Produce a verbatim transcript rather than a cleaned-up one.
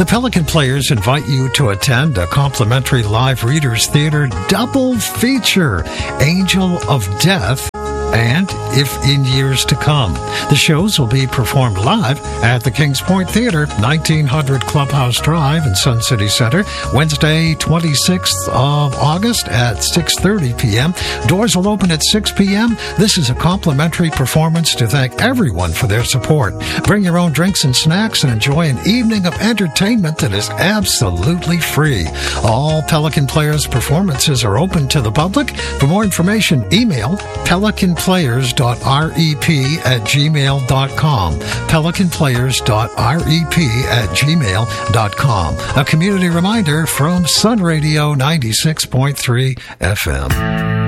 The Pelican Players invite you to attend a complimentary live Readers Theater double feature, Angel of Death and If in Years to Come. The shows will be performed live at the Kings Point Theater, nineteen hundred Clubhouse Drive in Sun City Center, Wednesday, twenty-sixth of August at six thirty p.m. Doors will open at six p.m. This is a complimentary performance to thank everyone for their support. Bring your own drinks and snacks and enjoy an evening of entertainment that is absolutely free. All Pelican Players performances are open to the public. For more information, email pelican players dot rep at gmail dot com. pelican players dot rep at gmail dot com. A community reminder from Sun Radio ninety-six point three F M.